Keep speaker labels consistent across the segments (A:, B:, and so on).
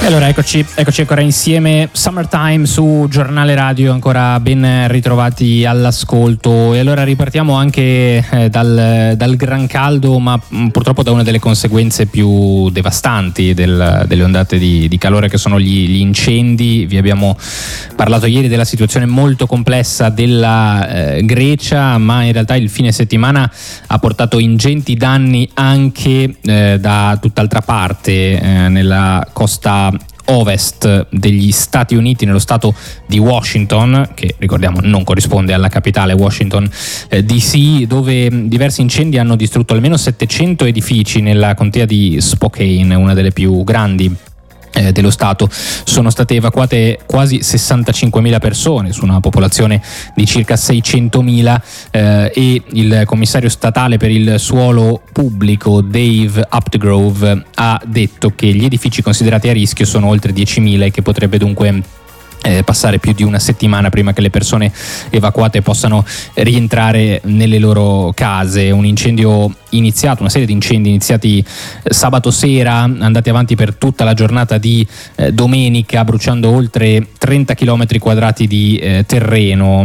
A: Allora eccoci ancora insieme, Summertime su Giornale Radio, ancora ben ritrovati all'ascolto. E allora ripartiamo anche dal gran caldo, ma purtroppo da una delle conseguenze più devastanti delle ondate di calore, che sono gli incendi. Vi abbiamo parlato ieri della situazione molto complessa della Grecia, ma in realtà il fine settimana ha portato ingenti danni anche da tutt'altra parte, nella costa ovest degli Stati Uniti, nello stato di Washington, che ricordiamo non corrisponde alla capitale Washington DC, dove diversi incendi hanno distrutto almeno 700 edifici nella contea di Spokane, una delle più grandi dello Stato. Sono state evacuate quasi 65.000 persone su una popolazione di circa 600.000 e il commissario statale per il suolo pubblico Dave Updegrove ha detto che gli edifici considerati a rischio sono oltre 10.000 e che potrebbe dunque passare più di una settimana prima che le persone evacuate possano rientrare nelle loro case. Una serie di incendi iniziati sabato sera, andati avanti per tutta la giornata di domenica, bruciando oltre 30 km quadrati di terreno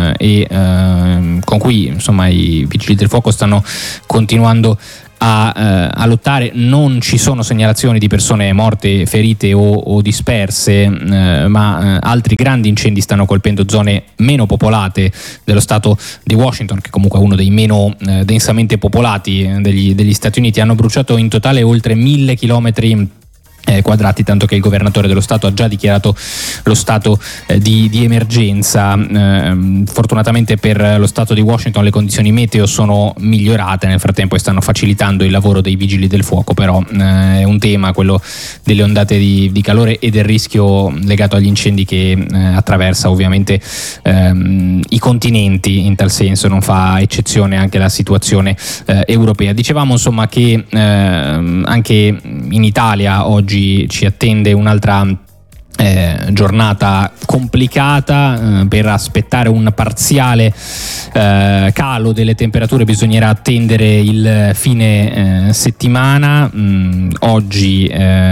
A: con cui insomma i vigili del fuoco stanno continuando a lottare. Non ci sono segnalazioni di persone morte, ferite o disperse, ma altri grandi incendi stanno colpendo zone meno popolate dello stato di Washington, che comunque è uno dei meno densamente popolati degli Stati Uniti. Hanno bruciato in totale oltre 1.000 chilometri quadrati, tanto che il governatore dello stato ha già dichiarato lo stato di emergenza. Fortunatamente per lo stato di Washington le condizioni meteo sono migliorate nel frattempo e stanno facilitando il lavoro dei vigili del fuoco, però è un tema quello delle ondate di calore e del rischio legato agli incendi che attraversa ovviamente i continenti. In tal senso non fa eccezione anche la situazione europea. Dicevamo insomma che anche in Italia oggi ci attende un'altra giornata complicata. Per aspettare un parziale calo delle temperature bisognerà attendere il fine settimana. Oggi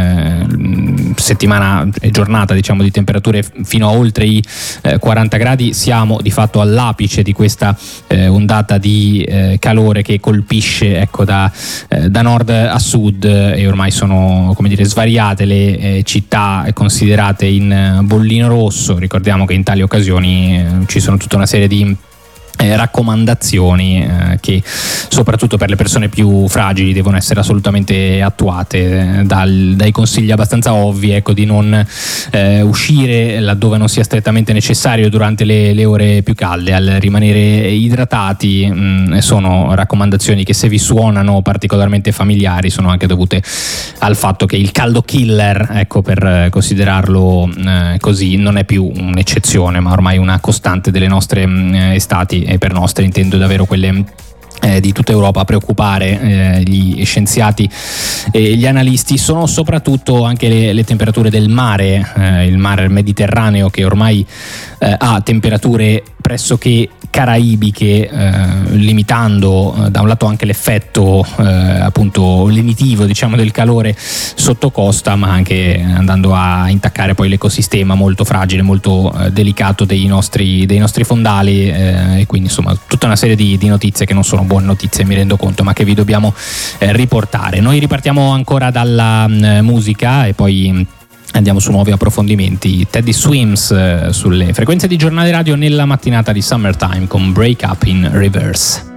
A: settimana e giornata diciamo di temperature fino a oltre i 40 gradi. Siamo di fatto all'apice di questa ondata di calore che colpisce da nord a sud, e ormai sono, come dire, svariate le città considerate in bollino rosso. Ricordiamo che in tali occasioni ci sono tutta una serie di raccomandazioni che soprattutto per le persone più fragili devono essere assolutamente attuate, dai consigli abbastanza ovvi di non uscire laddove non sia strettamente necessario durante le ore più calde, al rimanere idratati. Sono raccomandazioni che, se vi suonano particolarmente familiari, sono anche dovute al fatto che il caldo killer, per considerarlo così, non è più un'eccezione ma ormai una costante delle nostre estati, e per nostre intendo davvero quelle di tutta Europa. A preoccupare gli scienziati e gli analisti sono soprattutto anche le temperature del mare, il mare Mediterraneo, che ormai ha temperature pressoché caraibiche, limitando da un lato anche l'effetto appunto lenitivo del calore sotto costa, ma anche andando a intaccare poi l'ecosistema molto fragile, molto delicato dei nostri fondali, e quindi insomma tutta una serie di notizie che non sono buone notizie, mi rendo conto, ma che vi dobbiamo riportare. Noi ripartiamo ancora dalla musica e poi andiamo su nuovi approfondimenti. Teddy Swims sulle frequenze di Giornale Radio nella mattinata di Summertime con Break Up in Reverse.